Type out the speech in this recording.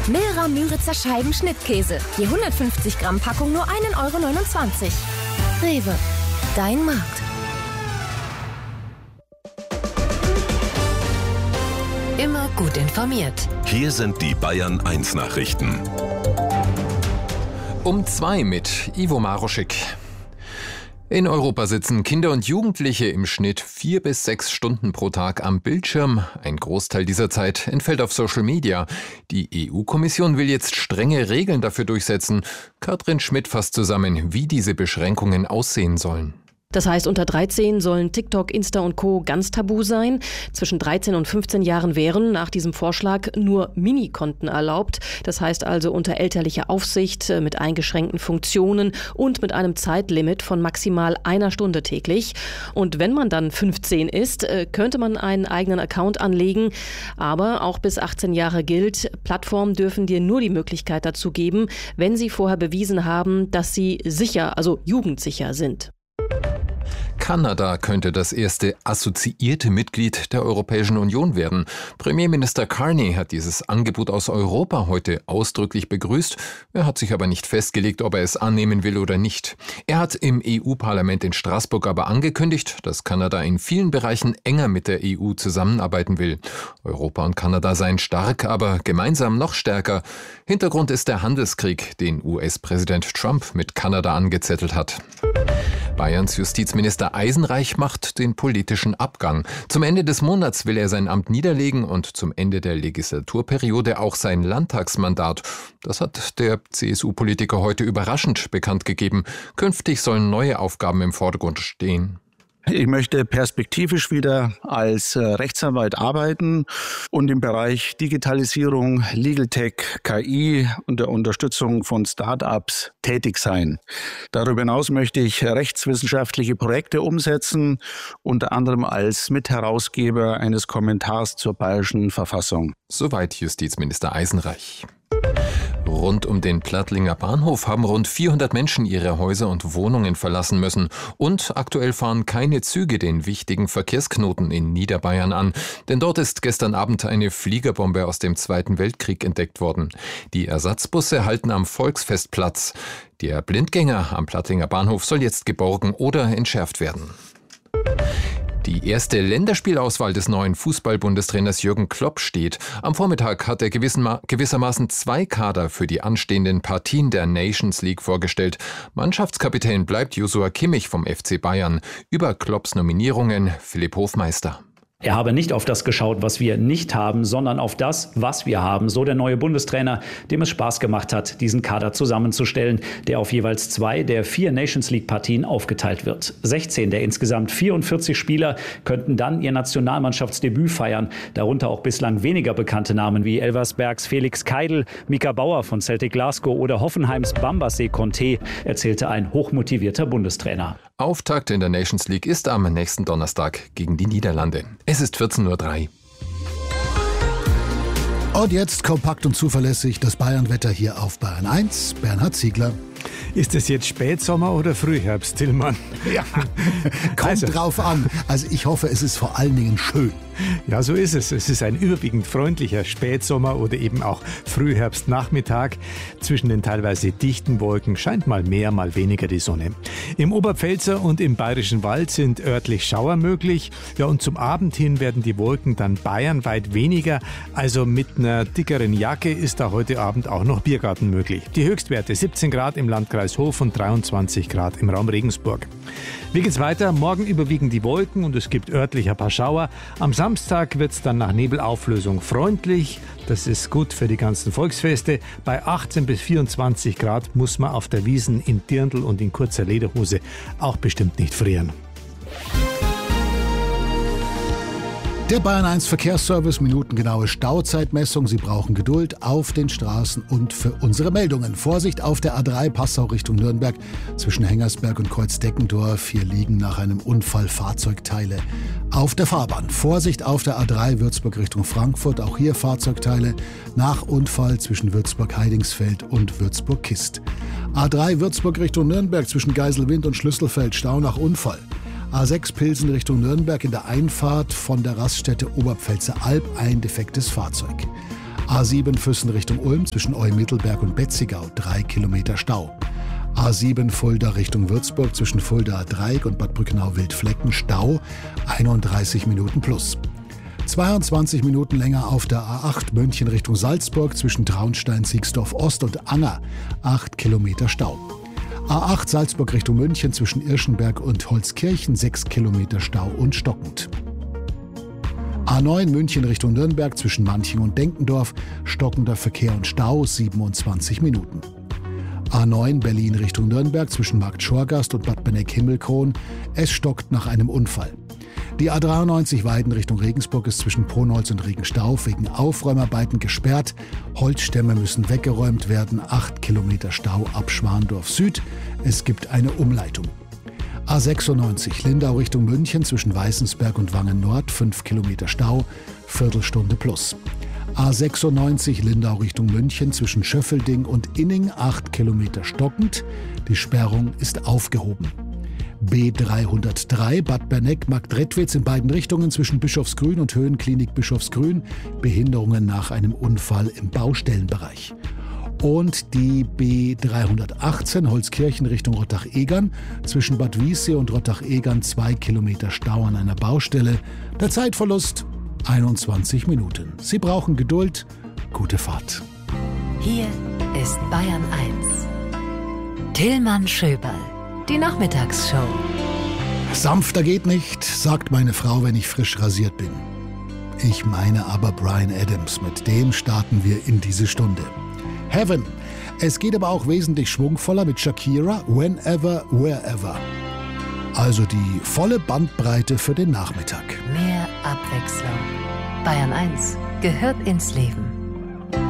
Milra Müritzer Scheiben Schnittkäse. Je 150 Gramm Packung nur 1,29 € Rewe, dein Markt. Immer gut informiert. Hier sind die Bayern 1 Nachrichten. Um 2 mit Ivo Maroschik. In Europa sitzen Kinder und Jugendliche im Schnitt 4 bis 6 Stunden pro Tag am Bildschirm. Ein Großteil dieser Zeit entfällt auf Social Media. Die EU-Kommission will jetzt strenge Regeln dafür durchsetzen. Katrin Schmidt fasst zusammen, wie diese Beschränkungen aussehen sollen. Das heißt, unter 13 sollen TikTok, Insta und Co. ganz tabu sein. Zwischen 13 und 15 Jahren wären nach diesem Vorschlag nur Minikonten erlaubt. Das heißt also unter elterlicher Aufsicht, mit eingeschränkten Funktionen und mit einem Zeitlimit von maximal 1 Stunde täglich. Und wenn man dann 15 ist, könnte man einen eigenen Account anlegen. Aber auch bis 18 Jahre gilt, Plattformen dürfen dir nur die Möglichkeit dazu geben, wenn sie vorher bewiesen haben, dass sie sicher, also jugendsicher sind. Kanada könnte das erste assoziierte Mitglied der Europäischen Union werden. Premierminister Carney hat dieses Angebot aus Europa heute ausdrücklich begrüßt. Er hat sich aber nicht festgelegt, ob er es annehmen will oder nicht. Er hat im EU-Parlament in Straßburg aber angekündigt, dass Kanada in vielen Bereichen enger mit der EU zusammenarbeiten will. Europa und Kanada seien stark, aber gemeinsam noch stärker. Hintergrund ist der Handelskrieg, den US-Präsident Trump mit Kanada angezettelt hat. Bayerns Justizminister Eisenreich macht den politischen Abgang. Zum Ende des Monats will er sein Amt niederlegen und zum Ende der Legislaturperiode auch sein Landtagsmandat. Das hat der CSU-Politiker heute überraschend bekannt gegeben. Künftig sollen neue Aufgaben im Vordergrund stehen. Ich möchte perspektivisch wieder als Rechtsanwalt arbeiten und im Bereich Digitalisierung, Legal Tech, KI und der Unterstützung von Start-ups tätig sein. Darüber hinaus möchte ich rechtswissenschaftliche Projekte umsetzen, unter anderem als Mitherausgeber eines Kommentars zur Bayerischen Verfassung. Soweit Justizminister Eisenreich. Rund um den Plattlinger Bahnhof haben rund 400 Menschen ihre Häuser und Wohnungen verlassen müssen. Und aktuell fahren keine Züge den wichtigen Verkehrsknoten in Niederbayern an. Denn dort ist gestern Abend eine Fliegerbombe aus dem Zweiten Weltkrieg entdeckt worden. Die Ersatzbusse halten am Volksfestplatz. Der Blindgänger am Plattlinger Bahnhof soll jetzt geborgen oder entschärft werden. Die erste Länderspielauswahl des neuen Fußball-Bundestrainers Jürgen Klopp steht. Am Vormittag hat er gewissermaßen 2 Kader für die anstehenden Partien der Nations League vorgestellt. Mannschaftskapitän bleibt Joshua Kimmich vom FC Bayern. Über Klopps Nominierungen Philipp Hofmeister. Er habe nicht auf das geschaut, was wir nicht haben, sondern auf das, was wir haben. So der neue Bundestrainer, dem es Spaß gemacht hat, diesen Kader zusammenzustellen, der auf jeweils 2 der 4 Nations League-Partien aufgeteilt wird. 16 der insgesamt 44 Spieler könnten dann ihr Nationalmannschaftsdebüt feiern. Darunter auch bislang weniger bekannte Namen wie Elversbergs Felix Keidl, Mika Bauer von Celtic Glasgow oder Hoffenheims Bambassé Conté, erzählte ein hochmotivierter Bundestrainer. Auftakt in der Nations League ist am nächsten Donnerstag gegen die Niederlande. Es ist 14:03 Uhr. Und jetzt kompakt und zuverlässig das Bayern-Wetter hier auf Bayern 1. Bernhard Ziegler. Ist es jetzt Spätsommer oder Frühherbst, Tillmann? Ja, kommt drauf an. Also ich hoffe, es ist vor allen Dingen schön. Ja, so ist es. Es ist ein überwiegend freundlicher Spätsommer oder eben auch Frühherbstnachmittag. Zwischen den teilweise dichten Wolken scheint mal mehr, mal weniger die Sonne. Im Oberpfälzer und im Bayerischen Wald sind örtlich Schauer möglich. Ja, und zum Abend hin werden die Wolken dann bayernweit weniger. Also mit einer dickeren Jacke ist da heute Abend auch noch Biergarten möglich. Die Höchstwerte 17 Grad im Landkreis Hof und 23 Grad im Raum Regensburg. Wie geht's weiter? Morgen überwiegen die Wolken und es gibt örtlich ein paar Schauer. Am Samstag wird es dann nach Nebelauflösung freundlich. Das ist gut für die ganzen Volksfeste. Bei 18 bis 24 Grad muss man auf der Wiesn in Dirndl und in kurzer Lederhose auch bestimmt nicht frieren. Der Bayern 1 Verkehrsservice, minutengenaue Stauzeitmessung. Sie brauchen Geduld auf den Straßen und für unsere Meldungen. Vorsicht auf der A3 Passau Richtung Nürnberg zwischen Hengersberg und Kreuzdeckendorf. Hier liegen nach einem Unfall Fahrzeugteile auf der Fahrbahn. Vorsicht auf der A3 Würzburg Richtung Frankfurt. Auch hier Fahrzeugteile nach Unfall zwischen Würzburg-Heidingsfeld und Würzburg-Kist. A3 Würzburg Richtung Nürnberg zwischen Geiselwind und Schlüsselfeld. Stau nach Unfall. A6 Pilsen Richtung Nürnberg in der Einfahrt von der Raststätte Oberpfälzer Alb ein defektes Fahrzeug. A7 Füssen Richtung Ulm zwischen Eumittelberg und Betzigau 3 Kilometer Stau. A7 Fulda Richtung Würzburg zwischen Fuldaer Dreieck und Bad Brückenau-Wildflecken Stau 31 Minuten plus. 22 Minuten länger auf der A8 München Richtung Salzburg zwischen Traunstein, Siegsdorf Ost und Anger 8 Kilometer Stau. A8 Salzburg Richtung München zwischen Irschenberg und Holzkirchen 6 Kilometer Stau und stockend. A9 München Richtung Nürnberg zwischen Manching und Denkendorf stockender Verkehr und Stau 27 Minuten. A9 Berlin Richtung Nürnberg zwischen Markt Schorgast und Bad Benneck-Himmelkron. Es stockt nach einem Unfall. Die A93 Weiden Richtung Regensburg ist zwischen Ponholz und Regenstauf wegen Aufräumarbeiten gesperrt. Holzstämme müssen weggeräumt werden. 8 Kilometer Stau ab Schwandorf Süd. Es gibt eine Umleitung. A96 Lindau Richtung München zwischen Weißensberg und Wangen Nord 5 Kilometer Stau, Viertelstunde plus. A96 Lindau Richtung München zwischen Schöffelding und Inning 8 Kilometer stockend. Die Sperrung ist aufgehoben. B303 Bad Berneck-Marktredwitz in beiden Richtungen zwischen Bischofsgrün und Höhenklinik Bischofsgrün. Behinderungen nach einem Unfall im Baustellenbereich. Und die B318 Holzkirchen Richtung Rottach-Egern zwischen Bad Wiessee und Rottach-Egern 2 Kilometer Stau an einer Baustelle. Der Zeitverlust 21 Minuten. Sie brauchen Geduld. Gute Fahrt. Hier ist Bayern 1. Tillmann Schöberl, die Nachmittagsshow. Sanfter geht nicht, sagt meine Frau, wenn ich frisch rasiert bin. Ich meine aber Bryan Adams. Mit dem starten wir in diese Stunde. Heaven. Es geht aber auch wesentlich schwungvoller mit Shakira, Whenever, Wherever. Also die volle Bandbreite für den Nachmittag. Mehr Abwechslung. Bayern 1 gehört ins Leben.